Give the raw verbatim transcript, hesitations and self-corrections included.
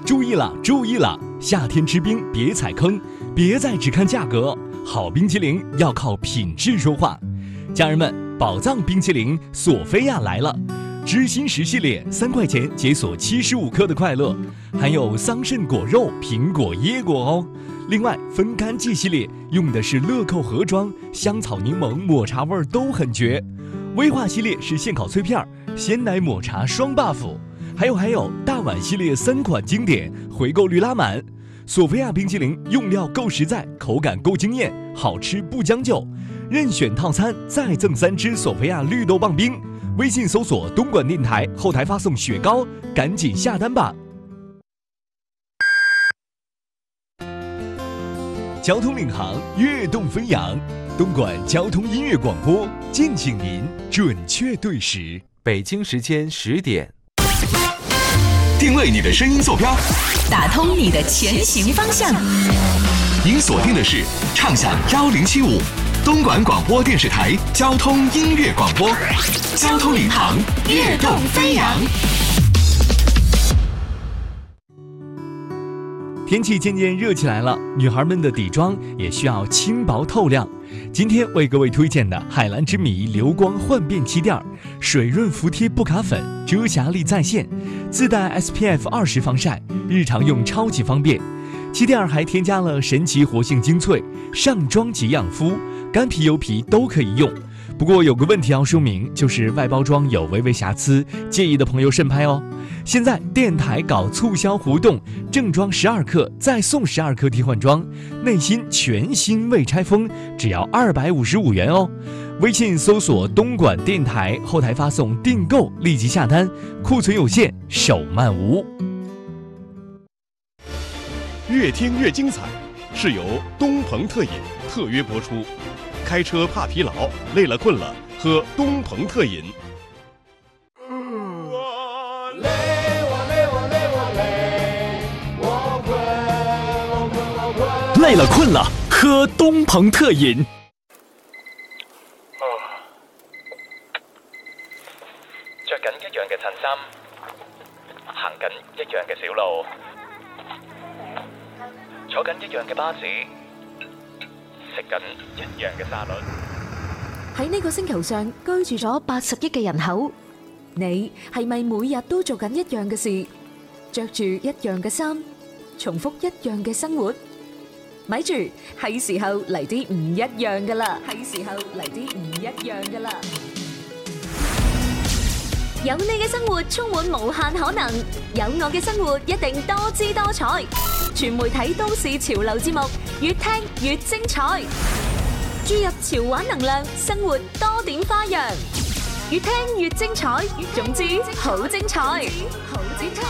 注意了，注意了！夏天吃冰别踩坑，别再只看价格，好冰淇淋要靠品质说话。家人们，宝藏冰淇淋索菲亚来了！知心石系列三块钱解锁七十五克的快乐，还有桑葚果肉、苹果、椰果哦。另外，分干季系列用的是乐扣盒装，香草柠檬、抹茶味都很绝。威化系列是现烤脆片，鲜奶抹茶双 buff。还有还有，大碗系列三款经典，回购率拉满。索菲亚冰淇淋用料够实在，口感够惊艳，好吃不将就。任选套餐再赠三支索菲亚绿豆棒冰。微信搜索东莞电台，后台发送雪糕，赶紧下单吧。交通领航，跃动飞扬，东莞交通音乐广播，敬请您准确对时。 北京时间十点， 定位你的声音坐标， 打通你的前行方向。 您锁定的是畅享幺零七五。东莞广播电视台交通音乐广播，交通领航，跃动飞扬。 天气渐渐热起来了，女孩们的底妆也需要轻薄透亮。今天为各位推荐的海蓝之谜流光焕变气垫，水润服帖不卡粉，遮瑕力在线，自带 S P F 二十防晒，日常用超级方便。气垫还添加了神奇活性精粹，上妆即养肤，干皮油皮都可以用。不过有个问题要说明，就是外包装有微微瑕疵，介意的朋友慎拍哦。现在电台搞促销活动，正装十二克再送十二克替换装，内心全新未拆封，只要二百五十五元哦。微信搜索东莞电台，后台发送订购，立即下单，库存有限，手慢无。 越听越精彩，是由东鹏特饮特约播出。开车怕疲劳，累了困了，喝东鹏特饮。 我累，我累，我累，我累，我困，我困，我困。 累了困了，喝东鹏特饮。 着緊一樣嘅襯衫，行緊一樣嘅小路，坐緊一樣嘅巴士，食緊一樣嘅沙律。 喺呢個星球上居住咗八十億嘅人口，你係咪每日都做緊一樣嘅事，着住一樣嘅衫，重複一樣嘅生活？咪住，係時候嚟啲唔一樣噶啦，係時候嚟啲唔一樣噶啦。有你嘅生活充滿無限可能，有我嘅生活一定多姿多彩。全媒體都市潮流節目，越聽越精彩。注入潮玩能量，生活多點花樣，越聽越精彩。總之好精彩，好精彩。